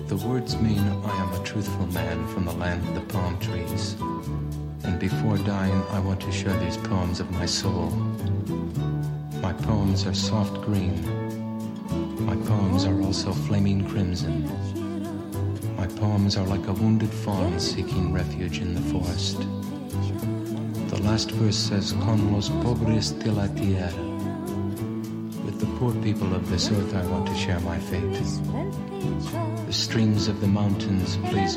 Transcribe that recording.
The words mean I am a truthful man from the land of the palm trees. And before dying, I want to share these poems of my soul. My poems are soft green. My poems are also flaming crimson. My poems are like a wounded fawn seeking refuge in the forest. The last verse says, Con los pobres de la tierra. With the poor people of this earth, I want to share my fate. The streams of the mountains, please